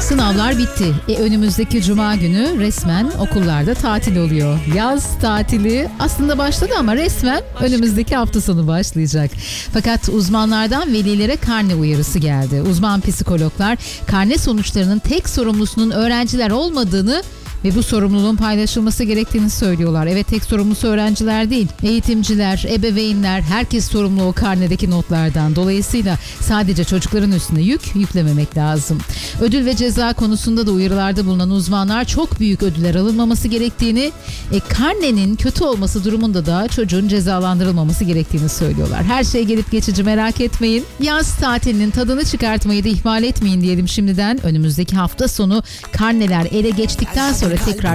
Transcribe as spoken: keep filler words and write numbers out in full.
Sınavlar bitti. E, önümüzdeki cuma günü resmen okullarda tatil oluyor. Yaz tatili aslında başladı ama resmen önümüzdeki hafta sonu başlayacak. Fakat uzmanlardan velilere karne uyarısı geldi. Uzman psikologlar karne sonuçlarının tek sorumlusunun öğrenciler olmadığını ve bu sorumluluğun paylaşılması gerektiğini söylüyorlar. Evet, tek sorumlusu öğrenciler değil. Eğitimciler, ebeveynler, herkes sorumlu o karnedeki notlardan. Dolayısıyla sadece çocukların üstüne yük yüklememek lazım. Ödül ve ceza konusunda da uyarılarda bulunan uzmanlar çok büyük ödüller alınmaması gerektiğini, e, karnenin kötü olması durumunda da çocuğun cezalandırılmaması gerektiğini söylüyorlar. Her şey gelip geçici, merak etmeyin. Yaz tatilinin tadını çıkartmayı da ihmal etmeyin diyelim şimdiden. Önümüzdeki hafta sonu karneler ele geçtikten sonra tekrar